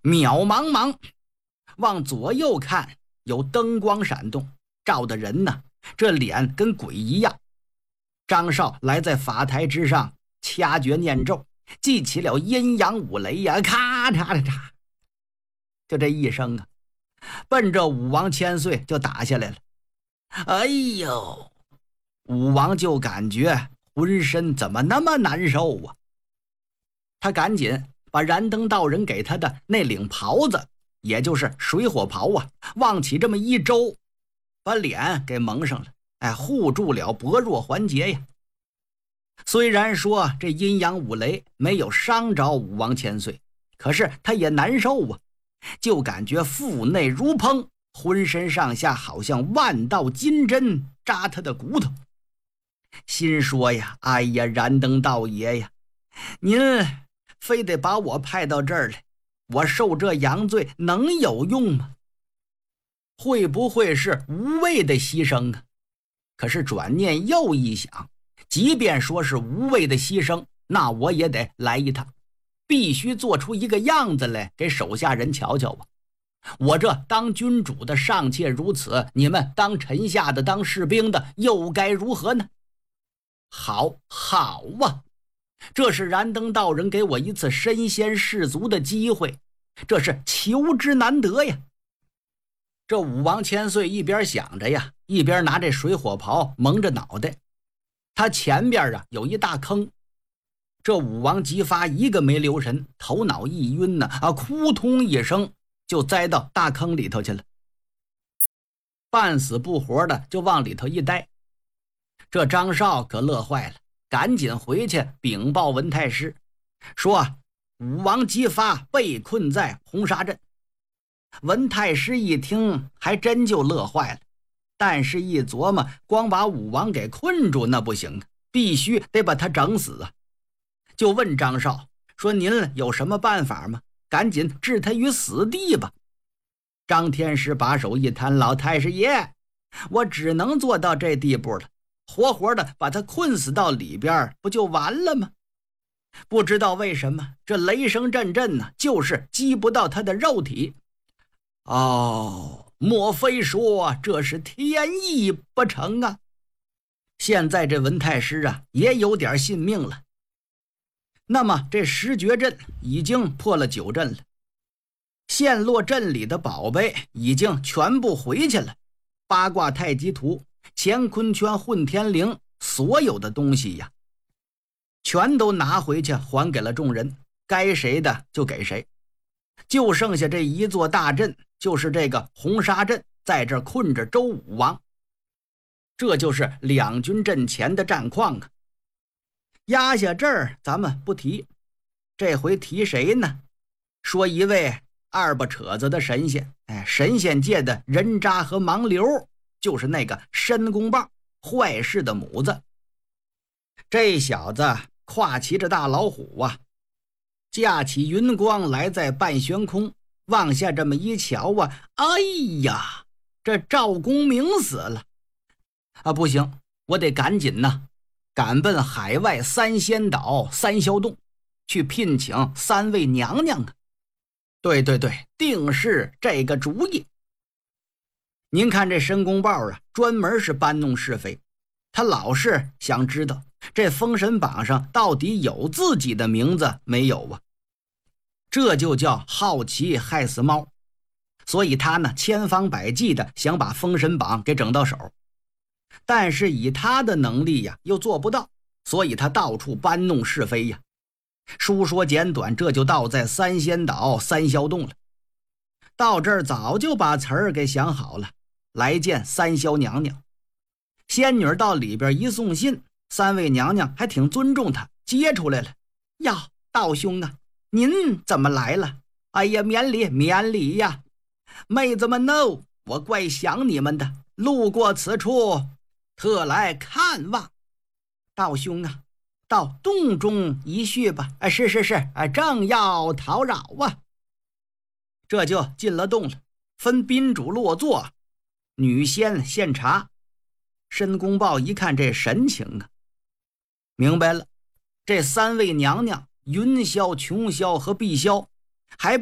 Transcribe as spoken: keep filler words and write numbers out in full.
渺茫茫，往左右看，有灯光闪动，照的人呢，这脸跟鬼一样。张少来在法台之上掐诀念咒，记起了阴阳五雷呀，咔嚓嚓嚓，就这一声啊，奔着武王千岁就打下来了。哎呦，武王就感觉浑身怎么那么难受啊！他赶紧把燃灯道人给他的那领袍子，也就是水火袍啊，往起这么一周，把脸给蒙上了，哎，护住了薄弱环节呀。虽然说这阴阳五雷没有伤着武王千岁，可是他也难受啊，就感觉腹内如烹，浑身上下好像万道金针扎他的骨头。心说呀，哎呀，燃灯道爷呀，您非得把我派到这儿来，我受这阳罪能有用吗？会不会是无谓的牺牲啊？可是转念又一想，即便说是无谓的牺牲，那我也得来一趟，必须做出一个样子来给手下人瞧瞧啊！我这当君主的尚且如此，你们当臣下的当士兵的又该如何呢？好好啊，这是燃灯道人给我一次身先士卒的机会，这是求之难得呀。这武王千岁一边想着呀，一边拿这水火袍蒙着脑袋。他前边啊有一大坑，这武王姬发一个没留神，头脑一晕呢，啊，扑通一声就栽到大坑里头去了，半死不活的就往里头一待。这张绍可乐坏了，赶紧回去禀报文太师，说武王姬发被困在红沙镇。文太师一听还真就乐坏了，但是一琢磨，光把武王给困住那不行，必须得把他整死啊！就问张绍说：“您有什么办法吗？赶紧置他于死地吧。”张天师把手一摊：“老太师爷，我只能做到这地步了，活活的把他困死到里边，不就完了吗？”不知道为什么，这雷声阵阵呢，就是击不到他的肉体。哦，莫非说这是天意不成啊？现在这文太师啊也有点信命了。那么这十绝阵已经破了九阵了，陷落阵里的宝贝已经全部回去了，八卦太极图、乾坤圈、混天绫，所有的东西呀全都拿回去还给了众人，该谁的就给谁。就剩下这一座大阵，就是这个红沙阵，在这困着周武王。这就是两军阵前的战况啊。压下这儿咱们不提，这回提谁呢？说一位二巴扯子的神仙，哎，神仙界的人渣和盲流，就是那个申公豹，坏事的母子。这小子跨骑着大老虎啊，架起云光来在半悬空，往下这么一瞧啊，哎呀，这赵公明死了啊！不行，我得赶紧呢，赶奔海外三仙岛三霄洞去聘请三位娘娘啊！对对对，定是这个主意。您看这申公豹啊，专门是搬弄是非，他老是想知道这封神榜上到底有自己的名字没有啊？这就叫好奇害死猫。所以他呢千方百计的想把封神榜给整到手，但是以他的能力呀又做不到，所以他到处搬弄是非呀。书说简短，这就到在三仙岛三霄洞了。到这儿早就把词儿给想好了，来见三霄娘娘。仙女到里边一送信，三位娘娘还挺尊重她，接出来了。呀，道兄啊，您怎么来了？哎呀，免礼免礼呀！妹子们呢，我怪想你们的，路过此处，特来看望。道兄啊，到洞中一叙吧。哎，是是是，哎，正要讨扰啊。这就进了洞了，分宾主落座，女仙献茶。申公豹一看这神情啊，明白了，这三位娘娘云霄、琼霄和碧霄还